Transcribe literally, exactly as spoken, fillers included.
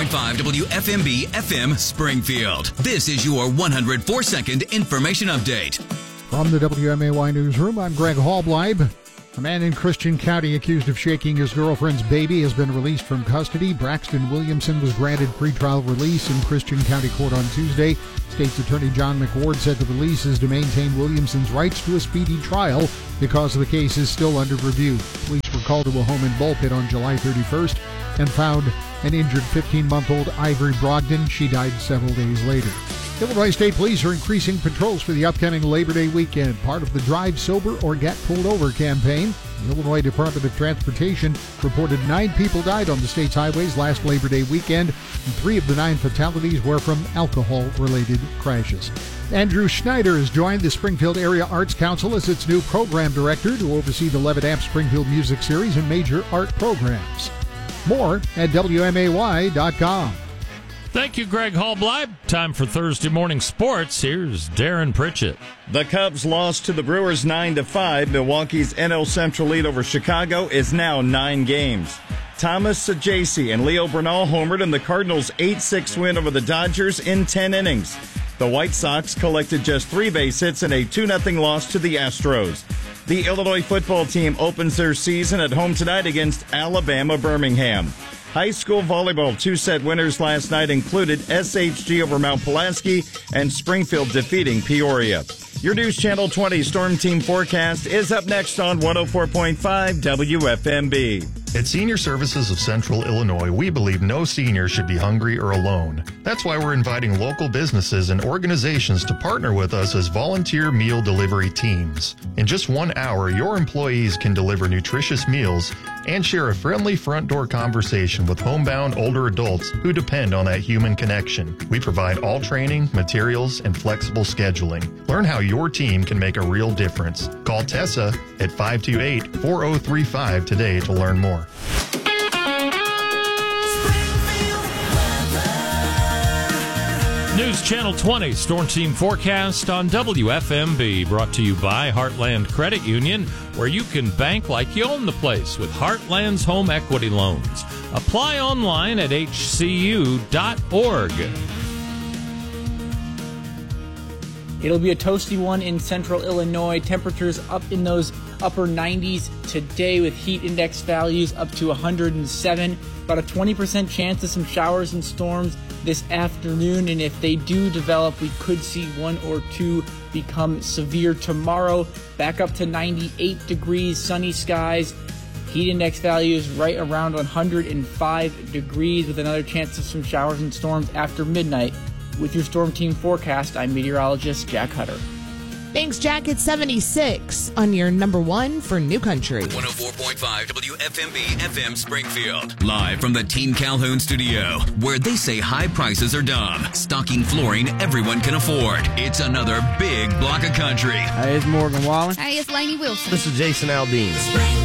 point five W F M B F M Springfield. This is your one hundred four second information update. From the W M A Y Newsroom, I'm Greg Hallbleib. A man in Christian County accused of shaking his girlfriend's baby has been released from custody. Braxton Williamson was granted pretrial release in Christian County Court on Tuesday. State's Attorney John McWard said the release is to maintain Williamson's rights to a speedy trial because the case is still under review. Police were called to a home in Bulpit on July thirty-first and found an injured fifteen-month-old Ivory Brogdon. She died several days later. Illinois State Police are increasing patrols for the upcoming Labor Day weekend, part of the Drive Sober or Get Pulled Over campaign. The Illinois Department of Transportation reported nine people died on the state's highways last Labor Day weekend, and three of the nine fatalities were from alcohol-related crashes. Andrew Schneider has joined the Springfield Area Arts Council as its new program director to oversee the Levitt Amp Springfield Music Series and major art programs. More at W M A Y dot com. Thank you, Greg Hallbleib. Time for Thursday morning sports. Here's Darren Pritchett. The Cubs lost to the Brewers nine to five. Milwaukee's N L Central lead over Chicago is now nine games. Thomas Saggese and Leo Bernal homered in the Cardinals' eight six win over the Dodgers in ten innings. The White Sox collected just three base hits in a two nothing loss to the Astros. The Illinois football team opens their season at home tonight against Alabama Birmingham. High school volleyball two-set winners last night included S H G over Mount Pulaski and Springfield defeating Peoria. Your News Channel twenty Storm Team forecast is up next on one oh four point five W F M B. At Senior Services of Central Illinois, we believe no senior should be hungry or alone. That's why we're inviting local businesses and organizations to partner with us as volunteer meal delivery teams. In just one hour, your employees can deliver nutritious meals and share a friendly front door conversation with homebound older adults who depend on that human connection. We provide all training, materials, and flexible scheduling. Learn how your team can make a real difference. Call Tessa at five two eight, four oh three five today to learn more. News Channel twenty Storm Team forecast on W F M B, brought to you by Heartland Credit Union, where you can bank like you own the place with Heartland's home equity loans. Apply online at H C U dot org. It'll be a toasty one in central Illinois. Temperatures up in those upper nineties today with heat index values up to one hundred seven. About a twenty percent chance of some showers and storms this afternoon, and if they do develop, we could see one or two become severe tomorrow. Back up to ninety-eight degrees, sunny skies. Heat index values right around one hundred five degrees with another chance of some showers and storms after midnight. With your Storm Team forecast, I'm meteorologist Jack Hutter. Thanks, Jack. It's seventy-six on your number one for New Country. one oh four point five W F M B F M Springfield. Live from the Team Calhoun studio, where they say high prices are dumb. Stocking flooring everyone can afford. It's another big block of country. Hi, it's Morgan Wallen. Hey, it's Lainey Wilson. This is Jason Aldean.